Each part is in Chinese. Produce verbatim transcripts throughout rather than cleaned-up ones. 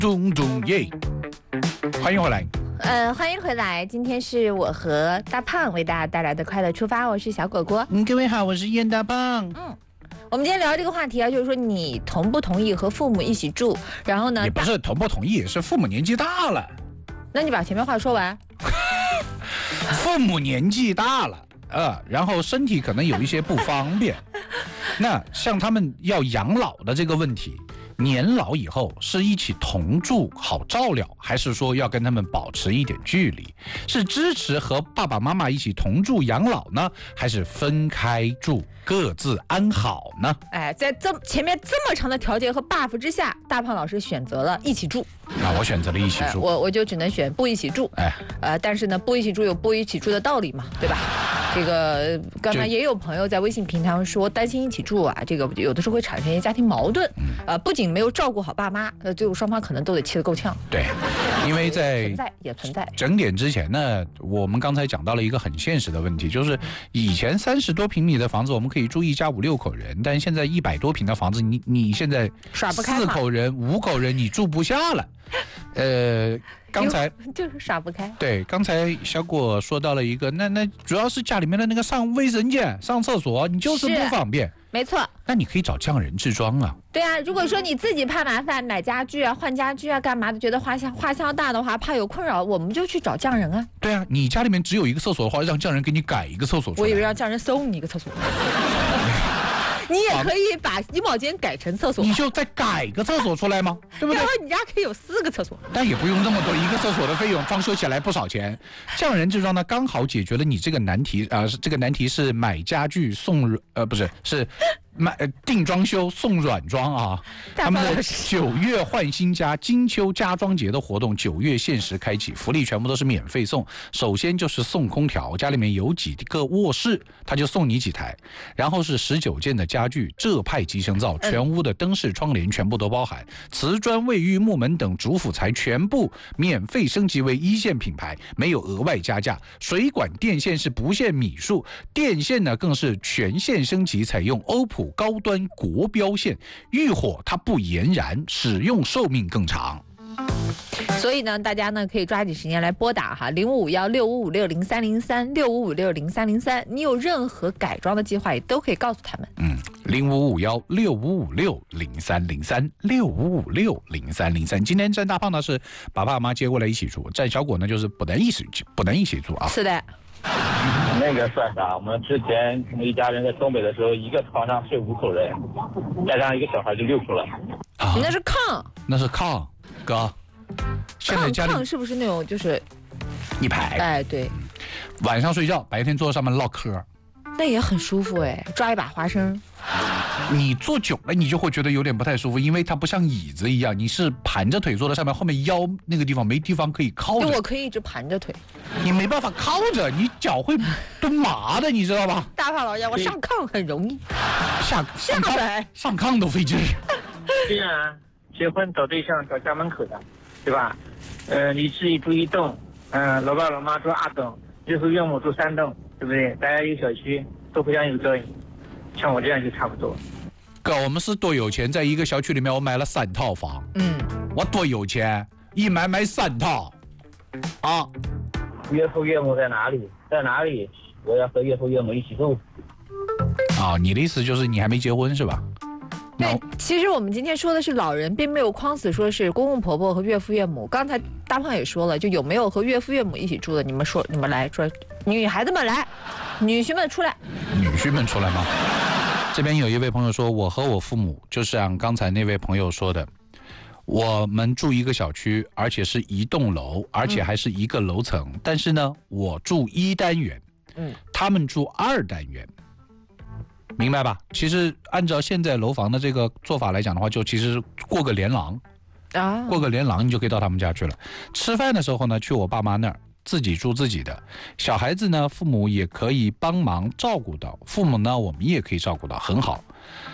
咚咚耶！欢迎回来。 呃，欢迎回来。今天是我和大胖为大家带来的快乐出发，我是小果果。 嗯，各位好，我是燕大胖。 嗯，我们今天聊这个话题啊，就是说你同不同意和父母一起住？然后呢， 也不是同不同意，是父母年纪大了。 那你把前面话说完。 父母年纪大了，呃，然后身体可能有一些不方便。那像他们要养老的这个问题，年老以后是一起同住好照料，还是说要跟他们保持一点距离？是支持和爸爸妈妈一起同住养老呢，还是分开住各自安好呢？ 哎，在这前面这么长的条件和 buff 之下，大胖老师选择了一起住。 啊，我选择了一起住， 呃、我我就只能选不一起住。 哎， 呃，但是呢，不一起住有不一起住的道理嘛，对吧？这个刚才也有朋友在微信平台上说，担心一起住啊，这个有的时候会产生一些家庭矛盾。嗯、呃，不仅没有照顾好爸妈，呃，最后双方可能都得气得够呛。 对，因为在存在也存在整点之前呢，我们刚才讲到了一个很现实的问题，就是以前三十多平米的房子我们可以住一家五六口人，但现在一百多平的房子，你你现在耍不开， 四口人、五口人你住不下了。呃，刚才就是耍不开。 对，刚才小果说到了一个，那那主要是家里面的那个上卫生间、上厕所，你就是不方便。 没错。 那你可以找匠人制装啊。 对啊，如果说你自己怕麻烦，买家具啊、换家具啊、干嘛的，觉得花销花销大的话，怕有困扰，我们就去找匠人啊。 对啊，你家里面只有一个厕所的话，让匠人给你改一个厕所出来。 我以为让匠人送你一个厕所。你也可以把衣帽间改成厕所， 你就再改个厕所出来吗？对不对？ 然后你家可以有四个厕所， 但也不用那么多，一个厕所的费用装修起来不少钱。匠人制装呢，刚好解决了你这个难题啊、呃！这个难题是买家具送呃，不是是。买定装修送软装啊！他们的九月换新家金秋家装节的活动，九月限时开启，福利全部都是免费送。首先就是送空调，家里面有几个卧室，他就送你几台。然后是十九件的家具，浙派集成灶，全屋的灯饰、窗帘全部都包含。瓷砖、卫浴、木门等主辅材全部免费升级为一线品牌，没有额外加价。水管电线是不限米数，电线呢更是全线升级，采用欧普高端国标线，遇火它不延燃，使用寿命更长。 所以呢，大家呢可以抓紧时间来拨打哈零五五幺六五五六零三零三六五五六零三零三，你有任何改装的计划也都可以告诉他们。 嗯，零五五幺六五五六零三零三六五五六零三零三。今天占大胖呢是把爸妈接过来一起住，占小果呢就是不能一起不能一起住啊。 是的。 那个算啥？我们之前一家人在东北的时候，一个床上睡五口人，加上一个小孩就六口了。 啊， 那是炕， 那是炕，哥。现在家里炕是不是那种就是一排？ 哎，对。 晚上睡觉，白天坐上面唠嗑， 那也很舒服哎，抓一把花生。 你坐久了，你就会觉得有点不太舒服，因为它不像椅子一样，你是盘着腿坐在上面，后面腰那个地方没地方可以靠着。 我可以一直盘着腿， 你没办法靠着，你脚会蹲麻的，你知道吧？ 大胖老爷，我上炕很容易， 下下来上炕都费劲。 虽然结婚找对象找家门口的，对吧？呃，你自己住一栋，嗯、呃，老爸老妈住二栋，岳父岳母住三栋，对不对？大家一个小区都互相有照应，像我这样就差不多。 哥，我们是多有钱，在一个小区里面我买了三套房。 嗯， 我多有钱，一买买三套。啊， 岳父岳母在哪里？在哪里？我要和岳父岳母一起住。 啊，你的意思就是你还没结婚是吧？ 对，其实我们今天说的是老人，并没有框死说是公公婆婆和岳父岳母。刚才大胖也说了，就有没有和岳父岳母一起住的？你们说，你们来说，女孩子们来，女婿们出来。 女婿们出来吗？这边有一位朋友说，我和我父母就像刚才那位朋友说的，我们住一个小区，而且是一栋楼，而且还是一个楼层。嗯、但是呢，我住一单元，嗯，他们住二单元。明白吧？其实按照现在楼房的这个做法来讲的话，就其实过个连廊啊，过个连廊你就可以到他们家去了。吃饭的时候呢，去我爸妈那儿，自己住自己的。小孩子呢，父母也可以帮忙照顾到，父母呢，我们也可以照顾到，很好。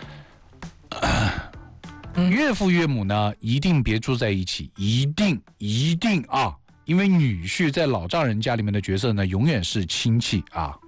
嗯、岳父岳母呢，一定别住在一起，一定一定啊，因为女婿在老丈人家里面的角色呢，永远是亲戚啊。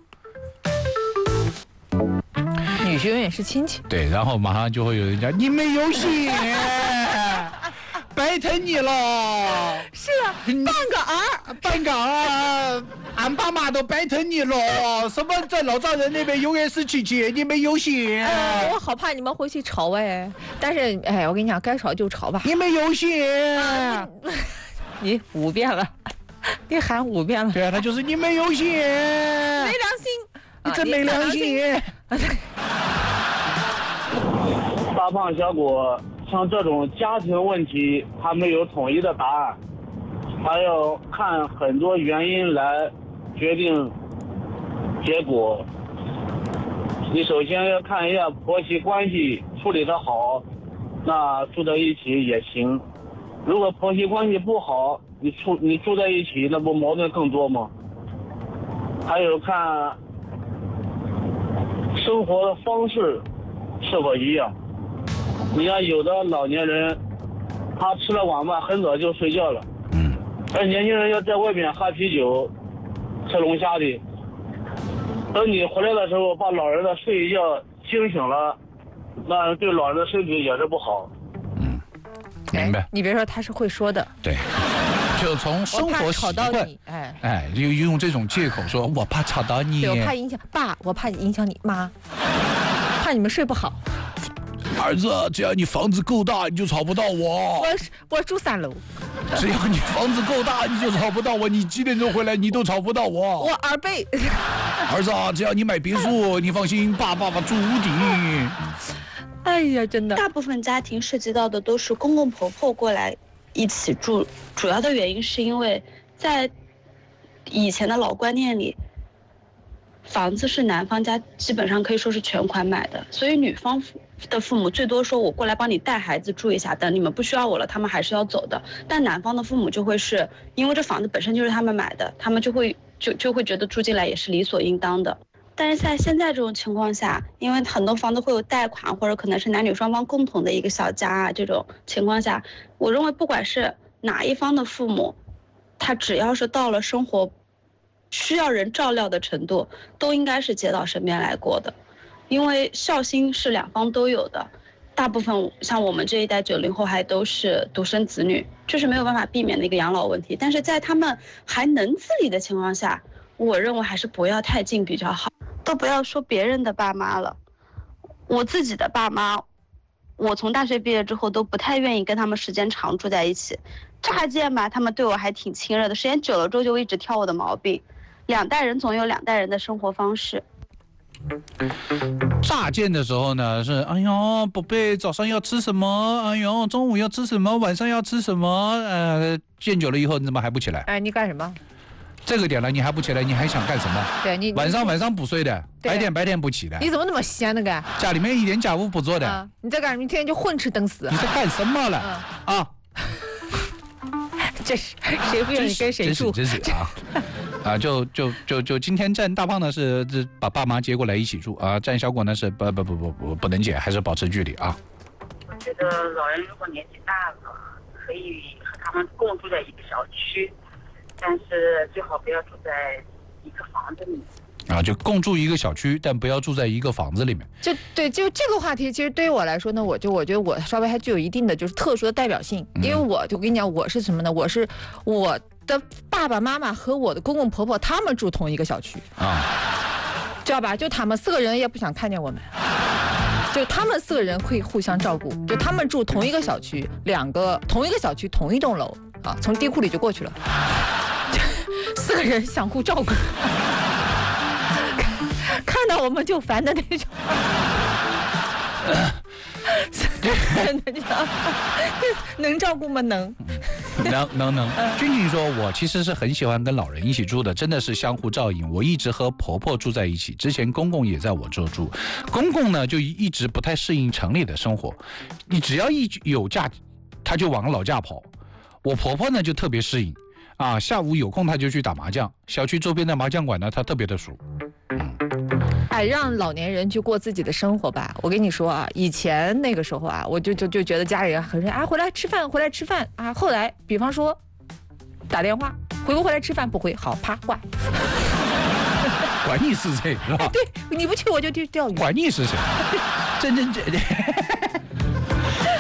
女婿永远是亲戚。 对，然后马上就会有人讲你没有血， 白疼你了。 是啊，半个儿， 半个儿，俺爸妈都白疼你了。什么在老丈人那边永远是姐姐，你没有血。 呃，我好怕你们回去吵哎。但是哎，我跟你讲，该吵就吵吧。 你没有血。 啊、你五遍了，你喊五遍了。 对啊，他就是你没有血， 没良心， 你真没良心。 大胖小果，像这种家庭问题，它没有统一的答案，还要看很多原因来决定结果。你首先要看一下婆媳关系处理得好，那住在一起也行。如果婆媳关系不好，你住你住在一起，那不矛盾更多吗？还有看生活的方式是否一样。你看有的老年人，他吃了晚饭很早就睡觉了， 嗯， 而年轻人要在外面喝啤酒、吃龙虾的。等你回来的时候，把老人的睡一觉惊醒了，那对老人的身体也是不好。 嗯，明白。 你别说，他是会说的。 对，就从生活习惯， 哎哎，就用这种借口说，我怕吵到你， 对，我怕影响爸，我怕影响你妈，怕你们睡不好。 儿子，只要你房子够大，你就吵不到我。 我我住三楼。 只要你房子够大，你就吵不到我。你几点钟回来，你都吵不到我。 我二倍。 儿子啊，只要你买别墅，你放心，爸爸爸住屋顶。 哎呀，真的。 大部分家庭涉及到的都是公公婆婆过来一起住，主要的原因是因为在以前的老观念里，房子是男方家基本上可以说是全款买的，所以女方的父母最多说我过来帮你带孩子住一下，等你们不需要我了，他们还是要走的。但男方的父母就会是因为这房子本身就是他们买的，他们就会就就会觉得住进来也是理所应当的。但是在现在这种情况下，因为很多房子会有贷款，或者可能是男女双方共同的一个小家啊，这种情况下，我认为不管是哪一方的父母，他只要是到了生活需要人照料的程度，都应该是接到身边来过的。因为孝心是两方都有的，大部分像我们这一代九零后还都是独生子女，这是没有办法避免的一个养老问题。但是在他们还能自理的情况下，我认为还是不要太近比较好。都不要说别人的爸妈了，我自己的爸妈，我从大学毕业之后都不太愿意跟他们时间长住在一起。乍见吧，他们对我还挺亲热的，时间久了之后就一直挑我的毛病。两代人总有两代人的生活方式。 乍见的时候呢是，哎呦宝贝，早上要吃什么？哎呦中午要吃什么？晚上要吃什么？呃，见久了以后你怎么还不起来？ 哎，你干什么？ 这个点了你还不起来，你还想干什么？ 对你晚上晚上不睡的，白天白天不起的。 你怎么那么闲那个？ 家里面一点家务不做的。 啊、你在干什么？你天天就混吃等死。 你在干什么了？嗯、啊？ 这是谁不愿意跟谁住？ 真是真是啊！啊，就就就就今天占大胖呢是把爸妈接过来一起住啊，占小果呢是不不不不不不能接，还是保持距离啊。 我觉得老人如果年纪大了，可以和他们共住在一个小区，但是最好不要住在一个房子里面。 啊，就共住一个小区，但不要住在一个房子里面。 就对，就这个话题，其实对于我来说呢，我就我觉得我稍微还具有一定的就是特殊的代表性，因为我就跟你讲，我是什么呢？我是我的爸爸妈妈和我的公公婆婆他们住同一个小区啊，知道吧？就他们四个人也不想看见我们，就他们四个人会互相照顾，就他们住同一个小区，两个同一个小区同一栋楼啊，从地库里就过去了，四个人相互照顾。看到我们就烦的那种，真的能照顾吗？能， 能能能。君君说，我其实是很喜欢跟老人一起住的，真的是相互照应。我一直和婆婆住在一起，之前公公也在我这住，公公呢就一直不太适应城里的生活，你只要一有假，他就往老家跑。我婆婆呢就特别适应，啊，下午有空他就去打麻将，小区周边的麻将馆呢他特别的熟。 哎，让老年人去过自己的生活吧。我跟你说啊，以前那个时候啊，我就就就觉得家里人很啊，回来吃饭，回来吃饭啊。后来，比方说打电话，回不回来吃饭？不回，好，啪挂。 管你是谁是吧？ 对，你不去我就去钓鱼。 管你是谁，真真真真真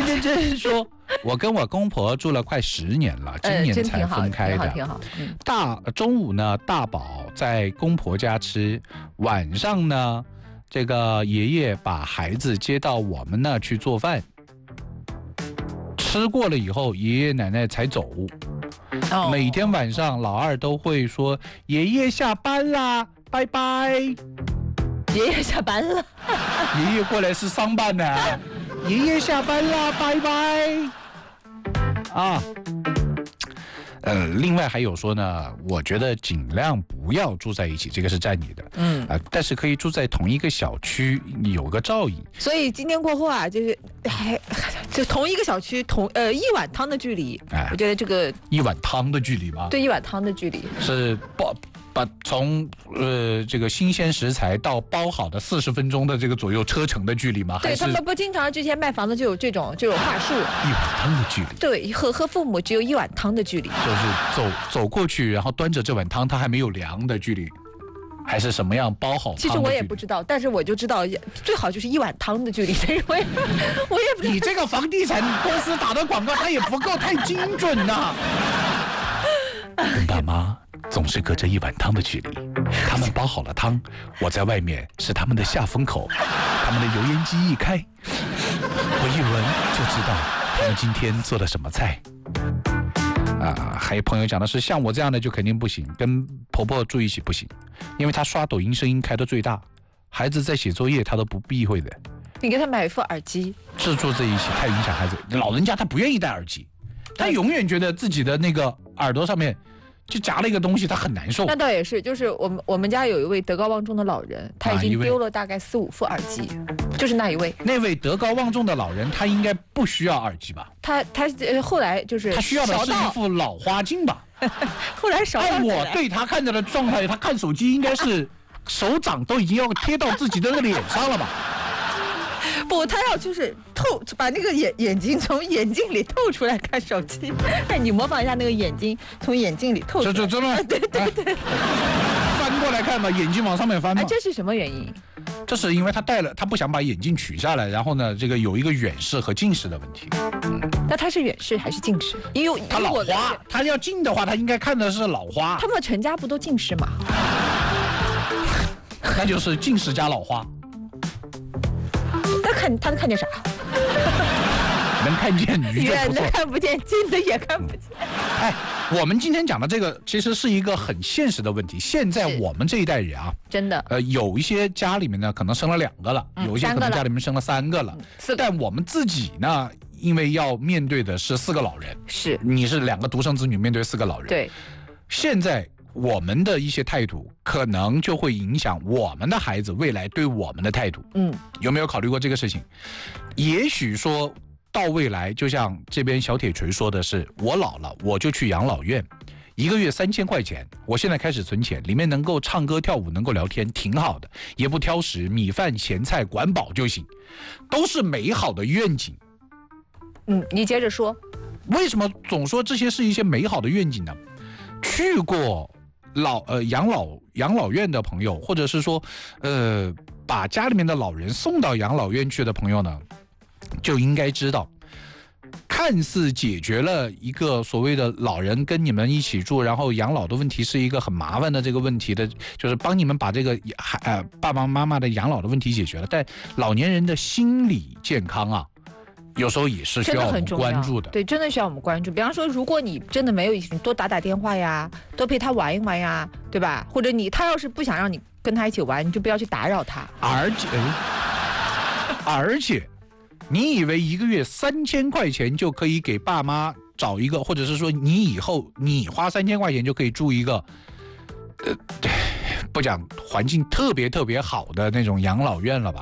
真真说，我跟我公婆住了快十年了，今年才分开的。 呃、挺好，挺好。嗯、 大中午呢，大宝在公婆家吃，晚上呢，这个爷爷把孩子接到我们那去做饭，吃过了以后，爷爷奶奶才走。哦、每天晚上，老二都会说：“爷爷下班啦，拜拜。” 爷爷下班了， 爷爷过来是上班的，爷爷下班啦，拜拜。啊，呃，另外还有说呢，我觉得尽量不要住在一起，这个是占你的，嗯啊、呃，但是可以住在同一个小区，有个照应。 所以今天过后啊，就是还就同一个小区，同呃一碗汤的距离，哎，我觉得这个一碗汤的距离吗？ 对，一碗汤的距离是不。把从呃这个新鲜食材到包好的四十分钟的这个左右车程的距离吗？ 对，他们不经常之前卖房子就有这种这种话术， 一碗汤的距离。 对，和和父母只有一碗汤的距离， 就是走走过去，然后端着这碗汤，它还没有凉的距离，还是什么样包好汤的距离？ 其实我也不知道，但是我就知道最好就是一碗汤的距离，因为我也不知道。 你这个房地产公司打的广告，它也不够太精准呐、啊。跟爸妈总是隔着一碗汤的距离，他们煲好了汤，我在外面是他们的下风口，他们的油烟机一开，我一闻就知道他们今天做了什么菜。啊，还有朋友讲的是，像我这样的就肯定不行，跟婆婆住一起不行，因为她刷抖音声音开得最大，孩子在写作业她都不避讳的。 你给他买一副耳机， 是住在一起太影响孩子，老人家他不愿意戴耳机，他永远觉得自己的那个耳朵上面就夹了一个东西，他很难受。 那倒也是，就是我们我们家有一位德高望重的老人，他已经丢了大概四五副耳机，就是那一位。 那位德高望重的老人，他应该不需要耳机吧？ 他他呃后来就是他需要的是一副老花镜吧？ 后来少。 按我对他看着的状态，他看手机应该是手掌都已经要贴到自己的那个脸上了吧？ 不，他要就是透，把那个眼眼睛从眼镜里透出来看手机。哎，你模仿一下那个眼睛从眼镜里透出来。 这这真的？ 对对对。 翻过来看吧，眼睛往上面翻吧。 哎，这是什么原因？ 这是因为他戴了，他不想把眼镜取下来，然后呢，这个有一个远视和近视的问题。 嗯，那他是远视还是近视？因为他老花，他要近的话，他应该看的是老花。 他们全家不都近视吗？ 那就是近视加老花。 他看他能看见啥？ 能看见鱼就不错， 远的看不见，近的也看不见。 哎，我们今天讲的这个其实是一个很现实的问题。现在我们这一代人啊， 真的， 呃，有一些家里面呢可能生了两个了，嗯、有一些可能家里面生了三个了，嗯、但我们自己呢，因为要面对的是四个老人， 是你是两个独生子女面对四个老人， 对， 现在。我们的一些态度可能就会影响我们的孩子未来对我们的态度。嗯，有没有考虑过这个事情？也许说到未来，就像这边小铁锤说的是，我老了我就去养老院，一个月三千块钱，我现在开始存钱，里面能够唱歌跳舞，能够聊天，挺好的，也不挑食，米饭咸菜管饱就行，都是美好的愿景。 嗯，你接着说。 为什么总说这些是一些美好的愿景呢？去过老呃养老养老院的朋友，或者是说，呃，把家里面的老人送到养老院去的朋友呢，就应该知道，看似解决了一个所谓的老人跟你们一起住，然后养老的问题是一个很麻烦的这个问题的，就是帮你们把这个呃爸爸妈妈的养老的问题解决了，但老年人的心理健康啊。有时候也是需要我们关注的， 对，真的需要我们关注。比方说，如果你真的没有，你多打打电话呀，多陪他玩一玩呀，对吧？或者你他要是不想让你跟他一起玩，你就不要去打扰他。 而且，而且，你以为一个月三千块钱就可以给爸妈找一个，或者是说你以后你花三千块钱就可以住一个，呃，不讲环境特别特别好的那种养老院了吧？